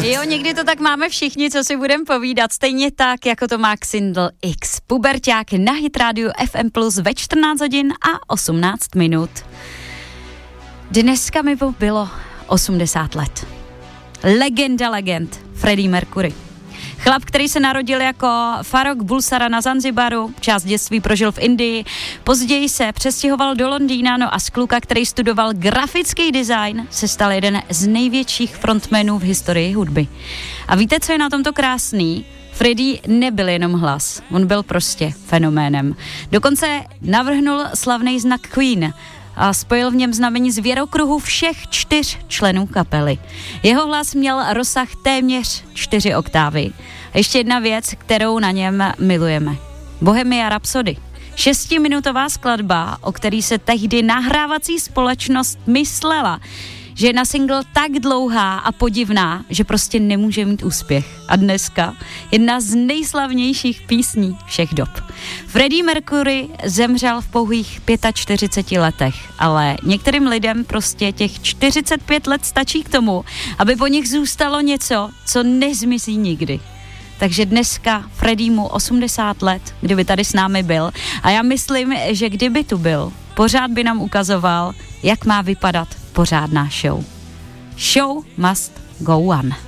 Jo, někdy to tak máme všichni, co si budeme povídat. Stejně tak, jako to má Xindl X. Puberťák na Hit Radio FM Plus ve 14 hodin a 18 minut. Dneska mi bylo 80 let. Legend, Freddie Mercury. Chlap, který se narodil jako Farrokh Bulsara na Zanzibaru, část dětství prožil v Indii, později se přestěhoval do Londýna, no a z kluka, který studoval grafický design, se stal jeden z největších frontmenů v historii hudby. A víte, co je na tomto krásný? Freddie nebyl jenom hlas, on byl prostě fenoménem. Dokonce navrhnul slavný znak Queen a spojil v něm znamení zvěrokruhu všech 4 členů kapely. Jeho hlas měl rozsah téměř 4 oktávy. A ještě jedna věc, kterou na něm milujeme. Bohemia Rhapsody. 6minutová skladba, o který se tehdy nahrávací společnost myslela, že je na single tak dlouhá a podivná, že prostě nemůže mít úspěch. A dneska jedna z nejslavnějších písní všech dob. Freddie Mercury zemřel v pouhých 45 letech, ale některým lidem prostě těch 45 let stačí k tomu, aby po nich zůstalo něco, co nezmizí nikdy. Takže dneska Freddiemu 80 let, kdyby tady s námi byl. A já myslím, že kdyby tu byl, pořád by nám ukazoval, jak má vypadat pořádná show. Show must go on.